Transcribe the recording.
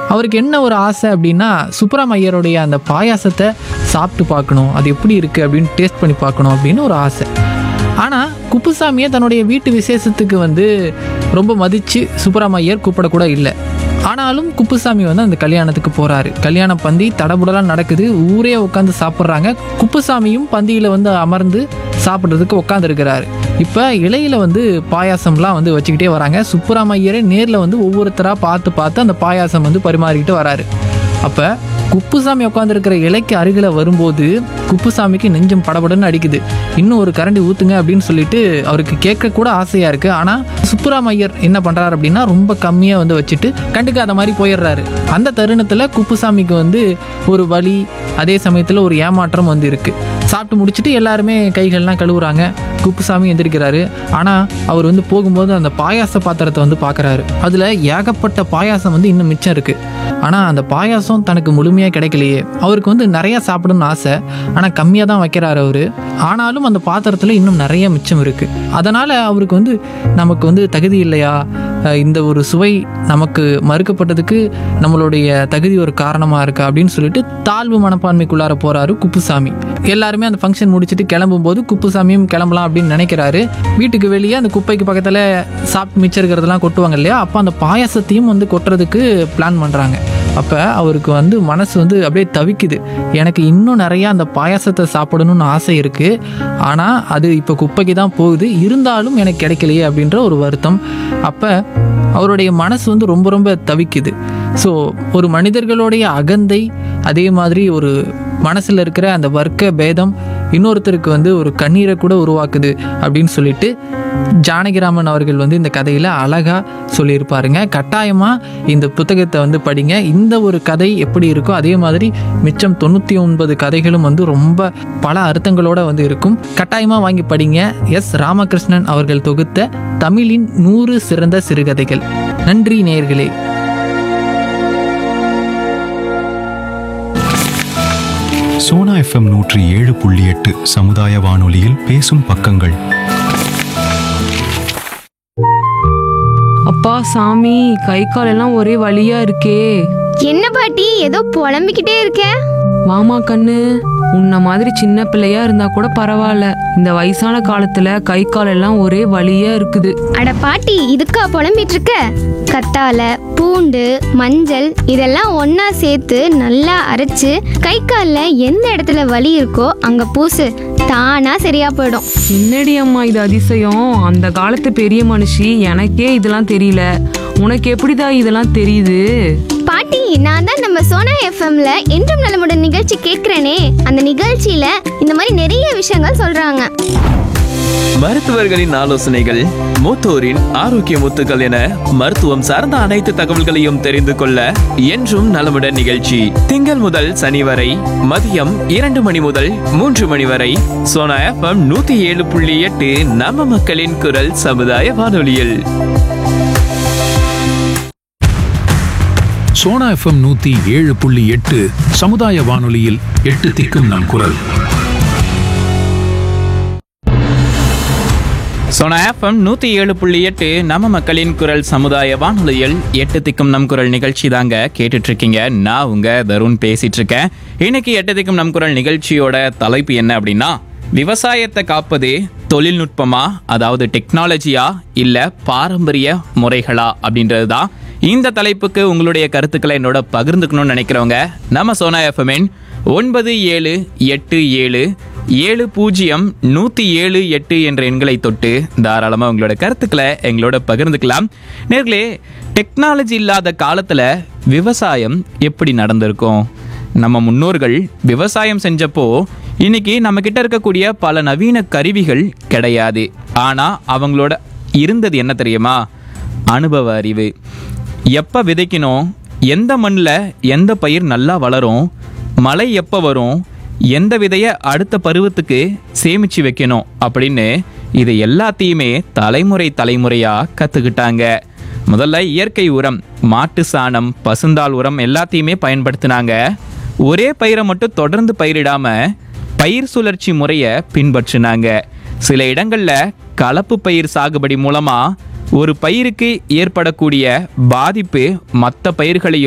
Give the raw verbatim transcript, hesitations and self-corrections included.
அவருக்கு என்ன ஒரு ஆசை அப்படின்னா சுப்பராம ஐயருடைய அந்த பாயாசத்தை சாப்பிட்டு பார்க்கணும், அது எப்படி இருக்குது அப்படின்னு டேஸ்ட் பண்ணி பார்க்கணும் அப்படின்னு ஒரு ஆசை. ஆனால் குப்புசாமியை தன்னுடைய வீட்டு விசேஷத்துக்கு வந்து ரொம்ப மதித்து சுப்பராம ஐயர் கூப்பிடக்கூட இல்லை. ஆனாலும் குப்புசாமி வந்து அந்த கல்யாணத்துக்கு போகிறாரு. கல்யாண பந்தி தடபுடலாம் நடக்குது, ஊரே உட்காந்து சாப்பிட்றாங்க. குப்புசாமியும் பந்தியில் வந்து அமர்ந்து சாப்பிட்றதுக்கு உட்காந்துருக்கிறாரு. இப்போ இலையில வந்து பாயாசம்லாம் வந்து வச்சுக்கிட்டே வராங்க. சுப்பராம ஐயரே நேரில் வந்து ஒவ்வொருத்தராக பார்த்து பார்த்து அந்த பாயாசம் வந்து பரிமாறிக்கிட்டு வராரு. அப்போ குப்புசாமி உட்காந்துருக்கிற இலைக்கு அருகில் வரும்போது குப்புசாமிக்கு நெஞ்சம் படபடன்னு அடிக்குது. இன்னும் ஒரு கரண்டி ஊற்றுங்க அப்படின்னு சொல்லிட்டு அவருக்கு கேட்க கூட ஆசையாக இருக்குது. ஆனால் சுப்பராம ஐயர் என்ன பண்ணுறாரு அப்படின்னா ரொம்ப கம்மியாக வந்து வச்சுட்டு கண்டுக்காத மாதிரி போயிடுறாரு. அந்த தருணத்தில் குப்புசாமிக்கு வந்து ஒரு வலி, அதே சமயத்தில் ஒரு ஏமாற்றம் வந்து இருக்குது. சாப்பிட்டு முடிச்சுட்டு எல்லாருமே கைகள்லாம் கழுவுறாங்க. குப்புசாமி எந்திரிக்கிறாரு. ஆனால் அவர் வந்து போகும்போது அந்த பாயாச பாத்திரத்தை வந்து பார்க்குறாரு. அதில் ஏகப்பட்ட பாயாசம் வந்து இன்னும் மிச்சம் இருக்குது. ஆனால் அந்த பாயாசம் தனக்கு முழுமையாக கிடைக்கலையே. அவருக்கு வந்து நிறையா சாப்பிடணும்னு ஆசை, ஆனால் கம்மியாக தான் வைக்கிறாரு அவர். ஆனாலும் அந்த பாத்திரத்தில் இன்னும் நிறைய மிச்சம் இருக்குது. அதனால் அவருக்கு வந்து நமக்கு வந்து தகுதி இல்லையா, இந்த ஒரு சுவை நமக்கு மறுக்கப்பட்டதுக்கு நம்மளுடைய தகுதி ஒரு காரணமாக இருக்கா அப்படின்னு சொல்லிட்டு தாழ்வு மனப்பான்மைக்குள்ளார போகிறாரு குப்புசாமி. எல்லாருமே அந்த ஃபங்க்ஷன் முடிச்சுட்டு கிளம்பும்போது குப்புசாமியும் கிளம்பலாம் அப்படின்னு நினைக்கிறாரு. வீட்டுக்கு வெளியே அந்த குப்பைக்கு பக்கத்தில் சாப்பிட்டு மிச்சம் இருக்கிறதெல்லாம் கொட்டுவாங்க இல்லையா, அப்போ அந்த பாயாசத்தையும் வந்து கொட்டுறதுக்கு பிளான் பண்ணுறாங்க. அப்போ அவருக்கு வந்து மனசு வந்து அப்படியே தவிக்குது. எனக்கு இன்னும் நிறையா அந்த பாயாசத்தை சாப்பிடணும்னு ஆசை இருக்குது, ஆனால் அது இப்போ குப்பைக்கு தான் போகுது, இருந்தாலும் எனக்கு கிடைக்கலையே அப்படின்ற ஒரு வருத்தம். அப்போ அவருடைய மனசு வந்து ரொம்ப ரொம்ப தவிக்குது. ஸோ ஒரு மனிதர்களுடைய அகந்தை, அதே மாதிரி ஒரு மனசில் இருக்கிற அந்த வர்க்க பேதம் இன்னொருத்தருக்கு வந்து ஒரு கண்ணீரை கூட உருவாக்குது அப்படின்னு சொல்லிட்டு ஜானகிராமன் அவர்கள் வந்து இந்த கதையில் அழகாக சொல்லியிருப்பாருங்க. கட்டாயமாக இந்த புத்தகத்தை வந்து படிங்க. இந்த ஒரு கதை எப்படி இருக்கோ அதே மாதிரி மிச்சம் தொண்ணூற்றி ஒன்பது கதைகளும் வந்து ரொம்ப பல அர்த்தங்களோடு வந்து இருக்கும். கட்டாயமாக வாங்கி படிங்க. எஸ் ராமகிருஷ்ணன் அவர்கள் தொகுத்த தமிழின் நூறு சிறந்த சிறுகதைகள். நன்றி நேயர்களே. சோனா எஃப்எம் நூற்றி ஏழு புள்ளி எட்டு சமுதாய வானொலியில் பேசும் பக்கங்கள். அப்பா சாமி, கை கால் எல்லாம் ஒரே வலியா இருக்கே. என்ன பாட்டி ஏதோ புலம்பிக்கிட்டே இருக்க? வாமா கண்ணு, உன்ன மாதிரி சின்ன பிள்ளையா இருந்தா கூட பரவாயில்ல, இந்த வயசான காலத்துல கை கால் எல்லாம் ஒரே வலியா இருக்குது. அட பாட்டி, இதுக்கா புலம்பிட்டு இருக்க? கத்தால, பூண்டு, மஞ்சள் இதெல்லாம் ஒன்னா சேர்த்து நல்லா அரைச்சு கை கால்ல எந்த இடத்துல வலி இருக்கோ அங்க பூசு, தானா சரியா போயிடும். என்னடி அம்மா இது அதிசயம், அந்த காலத்து பெரிய மனுஷி, எனக்கே இதெல்லாம் தெரியல, உனக்கு எப்படிதான் இதெல்லாம் தெரியுது? பாட்டி, நான் தான் நம்ம சோனா எஃப்எம்ல என்றும் நலமுடன் நிகழ்ச்சி கேட்கிறேனே, அந்த நிகழ்ச்சியில இந்த மாதிரி நிறைய விஷயங்கள் சொல்றாங்க. மருத்துவர்களின் ஆலோசனைகள், மூத்தோரின் ஆரோக்கிய முத்துக்கள் என மருத்துவம் சார்ந்த அனைத்து தகவல்களையும் தெரிந்து கொள்ள என்றும் நலமுடன் நிகழ்ச்சி திங்கள் முதல் சனி வரை மதியம் இரண்டு மணி முதல் மூன்று மணி வரை சோனா எஃப்எம் நூத்தி ஏழு புள்ளி எட்டு நம்ம மக்களின் குரல் சமுதாய வானொலியில். சோனா எஃப்எம் நூத்தி ஏழு புள்ளி எட்டு சமுதாய வானொலியில் எட்டு திக்கும் நம் குரல். சோனா எஃப்எம் நூத்தி ஏழு புள்ளி எட்டு நம்ம மக்களின் குரல் சமுதாய வானொலியில் எட்டு திக்கும் நம் குரல் நிகழ்ச்சி தாங்க கேட்டுட்டு இருக்கீங்க. நான் உங்க தருண் பேசிட்டு இருக்கேன். இன்னைக்கு எட்டு திக்கும் நம் குரல் நிகழ்ச்சியோட தலைப்பு என்ன அப்படின்னா, விவசாயத்தை காப்பதே தொழில்நுட்பமா, அதாவது டெக்னாலஜியா இல்ல பாரம்பரிய முறைகளா அப்படின்றது தான். இந்த தலைப்புக்கு உங்களுடைய கருத்துக்களை என்னோட பகிர்ந்துக்கணும்னு நினைக்கிறவங்க நம்ம சோனா எஃப்எம்மின் ஒன்பது ஏழு எட்டு ஏழு ஏழு பூஜ்ஜியம் நூற்றி ஏழு எட்டு என்ற எண்களை தொட்டு தாராளமாக உங்களோட கருத்துக்களை எங்களோட பகிர்ந்துக்கலாம். நேர்களே, டெக்னாலஜி இல்லாத காலத்தில் விவசாயம் எப்படி நடந்திருக்கும்? நம்ம முன்னோர்கள் விவசாயம் செஞ்சப்போ இன்னைக்கு நம்ம கிட்ட இருக்கக்கூடிய பல நவீன கருவிகள் கிடையாது. ஆனால் அவங்களோட இருந்தது என்ன தெரியுமா? அனுபவ அறிவு. எப்போ விதைக்கணும், எந்த மண்ணில் எந்த பயிர் நல்லா வளரும், மழை எப்போ வரும், எந்த விதையை அடுத்த பருவத்துக்கு சேமித்து வைக்கணும் அப்படின்னு இது எல்லாத்தையுமே தலைமுறை தலைமுறையாக கற்றுக்கிட்டாங்க. முதல்ல இயற்கை உரம், மாட்டு சாணம், பசுந்தாள் உரம் எல்லாத்தையுமே பயன்படுத்தினாங்க. ஒரே பயிரை மட்டும் தொடர்ந்து பயிரிடாமல் பயிர் சுழற்சி முறையை பின்பற்றினாங்க. சில இடங்களில் கலப்பு பயிர் சாகுபடி மூலமாக ஒரு பயிருக்கு ஏற்படக்கூடிய பாதிப்பு மற்ற பயிர்களையும்